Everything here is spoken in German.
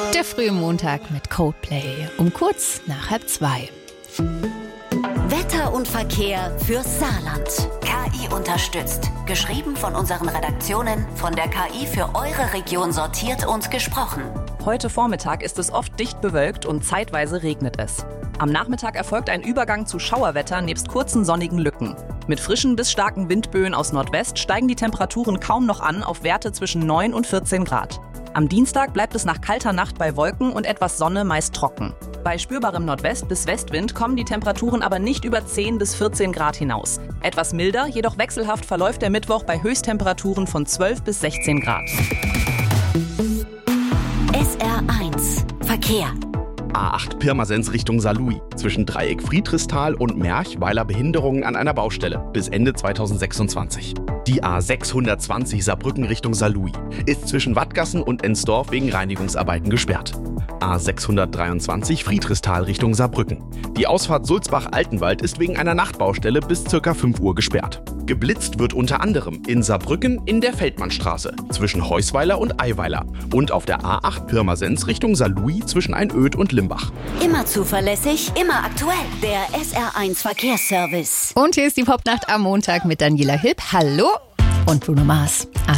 Der frühe Montag mit Coldplay um kurz nach 1:30. Wetter und Verkehr fürs Saarland. KI unterstützt. Geschrieben von unseren Redaktionen, von der KI für eure Region sortiert und gesprochen. Heute Vormittag ist es oft dicht bewölkt und zeitweise regnet es. Am Nachmittag erfolgt ein Übergang zu Schauerwetter nebst kurzen sonnigen Lücken. Mit frischen bis starken Windböen aus Nordwest steigen die Temperaturen kaum noch an auf Werte zwischen 9 und 14 Grad. Am Dienstag bleibt es nach kalter Nacht bei Wolken und etwas Sonne meist trocken. Bei spürbarem Nordwest- bis Westwind kommen die Temperaturen aber nicht über 10 bis 14 Grad hinaus. Etwas milder, jedoch wechselhaft verläuft der Mittwoch bei Höchsttemperaturen von 12 bis 16 Grad. SR1 Verkehr. A8 Pirmasens Richtung Saarlouis. Zwischen Dreieck Friedrichsthal und Merch weiler Behinderungen an einer Baustelle bis Ende 2026. Die A620 Saarbrücken Richtung Saarlouis ist zwischen Wattgassen und Ensdorf wegen Reinigungsarbeiten gesperrt. A623 Friedrichsthal Richtung Saarbrücken. Die Ausfahrt Sulzbach-Altenwald ist wegen einer Nachtbaustelle bis ca. 5 Uhr gesperrt. Geblitzt wird unter anderem in Saarbrücken in der Feldmannstraße zwischen Heusweiler und Eiweiler und auf der A8 Pirmasens Richtung Saarlouis zwischen Einöd und Limbach. Immer zuverlässig, immer aktuell. Der SR1 Verkehrsservice. Und hier ist die Popnacht am Montag mit Daniela Hilb. Hallo und Bruno Mars.